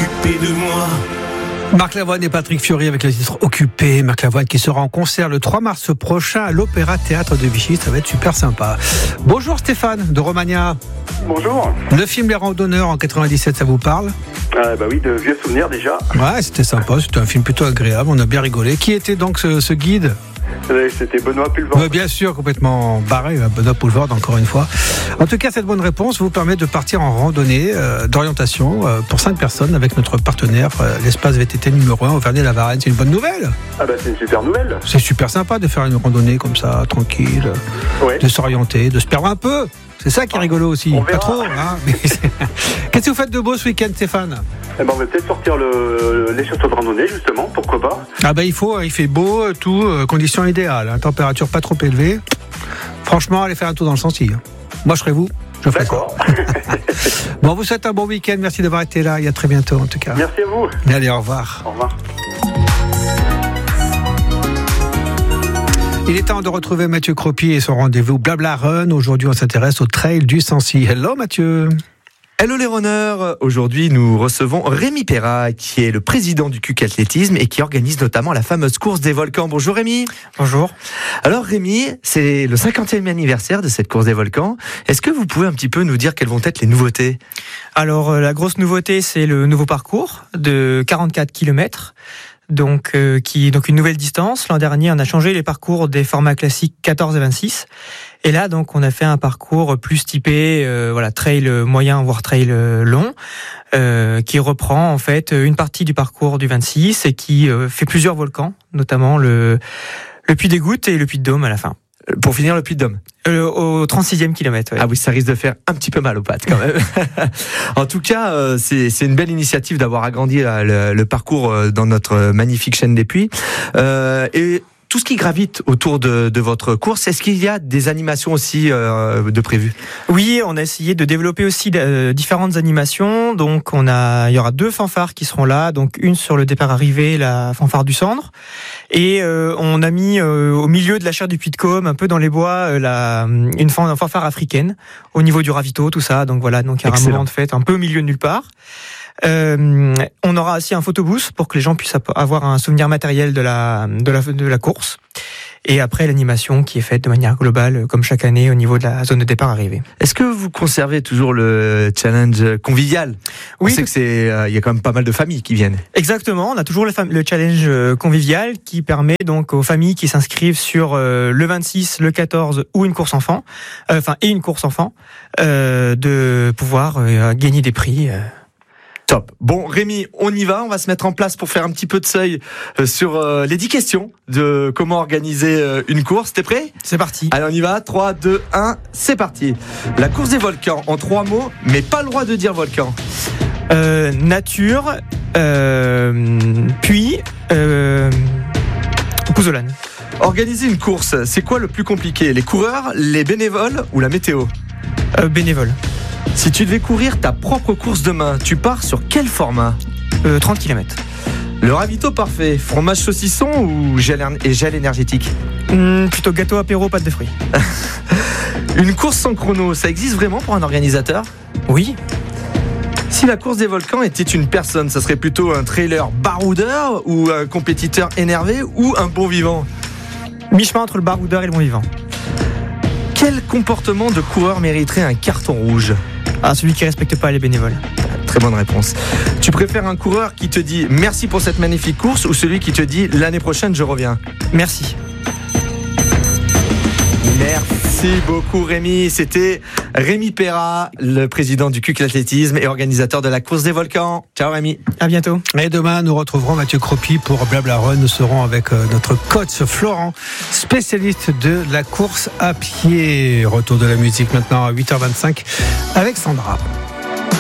occupé de moi. Marc Lavoine et Patrick Fiori avec le titre Occupé. Marc Lavoine qui sera en concert le 3 mars prochain à l'Opéra Théâtre de Vichy. Ça va être super sympa. Bonjour Stéphane de Romagna. Bonjour. Le film Les Randonneurs en 97, ça vous parle ? Bah oui, de vieux souvenirs déjà. Ouais, c'était sympa. C'était un film plutôt agréable. On a bien rigolé. Qui était donc ce guide ? C'était Benoît Pulvord. Oui, bien sûr, complètement barré, Benoît Pulvord, encore une fois. En tout cas, cette bonne réponse vous permet de partir en randonnée d'orientation pour 5 personnes avec notre partenaire, l'espace VTT numéro 1, Auvergne-la-Varenne. C'est une bonne nouvelle. Ah bah c'est une super nouvelle. C'est super sympa de faire une randonnée comme ça, tranquille, Ouais. de s'orienter, de se perdre un peu. C'est ça qui est rigolo aussi. On Pas verra. trop, hein. Qu'est-ce que vous faites de beau ce week-end, Stéphane ? Eh ben on va peut-être sortir les chaussures de randonnée justement, pourquoi pas. Ah bah il fait beau, tout, conditions idéales, hein, température pas trop élevée. Franchement, allez faire un tour dans le sentier. Moi, je serais vous, je ferais ça. D'accord. Bon, on vous souhaite un bon week-end. Merci d'avoir été là et à très bientôt en tout cas. Merci à vous. Allez, au revoir. Au revoir. Il est temps de retrouver Mathieu Cropi et son rendez-vous Blabla Run. Aujourd'hui, on s'intéresse au trail du Sancy. Hello Mathieu. Hello les runners, aujourd'hui nous recevons Rémi Perra qui est le président du CUC Athlétisme et qui organise notamment la fameuse course des volcans. Bonjour Rémi. Bonjour. Alors Rémi, c'est le 50e anniversaire de cette course des volcans. Est-ce que vous pouvez un petit peu nous dire quelles vont être les nouveautés ? Alors la grosse nouveauté, c'est le nouveau parcours de 44 km. Qui est donc une nouvelle distance. L'an dernier, on a changé les parcours des formats classiques 14 et 26. Et là, donc, on a fait un parcours plus typé, trail moyen, voire trail long, qui reprend en fait une partie du parcours du 26 et qui fait plusieurs volcans, notamment le Puy des Gouttes et le Puy de Dôme à la fin. Pour finir le Puy de Dôme. Au 36e kilomètre. Ouais. Ah oui, ça risque de faire un petit peu mal aux pattes quand même. En tout cas, c'est une belle initiative d'avoir agrandi le parcours dans notre magnifique chaîne des Puys. Et tout ce qui gravite autour de votre course, est-ce qu'il y a des animations aussi de prévues ? Oui, on a essayé de développer aussi différentes animations. Donc, il y aura 2 fanfares qui seront là. Donc, une sur le départ-arrivée, la fanfare du Cendre. Et on a mis au milieu de la chaire du Puy de Côme, un peu dans les bois, une fanfare africaine au niveau du ravito, tout ça. Donc voilà, donc il y aura un moment de fête un peu au milieu de nulle part. On aura aussi un photobooth pour que les gens puissent avoir un souvenir matériel de la course. Et après, l'animation qui est faite de manière globale, comme chaque année, au niveau de la zone de départ arrivée. Est-ce que vous conservez toujours le challenge convivial ? Oui. On sait que il y a quand même pas mal de familles qui viennent. Exactement. On a toujours le challenge convivial qui permet donc aux familles qui s'inscrivent sur le 26, le 14 ou une course enfant, et une course enfant, de pouvoir gagner des prix. Top. Bon, Rémi, on y va. On va se mettre en place pour faire un petit peu de seuil sur les 10 questions de comment organiser une course. T'es prêt ? C'est parti. Allez, on y va. 3, 2, 1, c'est parti. La course des volcans, en 3 mots, mais pas le droit de dire volcan. Nature, puis Pouzzolane. Organiser une course, c'est quoi le plus compliqué ? Les coureurs, les bénévoles ou la météo ? Bénévole. Si tu devais courir ta propre course demain, tu pars sur quel format ? 30 km. Le ravito parfait, fromage saucisson ou gel énergétique ? Plutôt gâteau apéro, pâte de fruits. Une course sans chrono, ça existe vraiment pour un organisateur ? Oui. Si la course des volcans était une personne, ça serait plutôt un trailer baroudeur ou un compétiteur énervé ou un bon vivant ? Mi-chemin entre le baroudeur et le bon vivant. Quel comportement de coureur mériterait un carton rouge ? Celui qui respecte pas les bénévoles. Très bonne réponse. Tu préfères un coureur qui te dit merci pour cette magnifique course ou celui qui te dit l'année prochaine je reviens ? Merci. Merci beaucoup Rémi. C'était Rémi Perra, le président du CUC Athlétisme et organisateur de la course des volcans. Ciao Rémi. À bientôt. Et demain, nous retrouverons Mathieu Cropi pour Blabla Run. Nous serons avec notre coach Florent, spécialiste de la course à pied. Retour de la musique maintenant à 8h25 avec Sandra.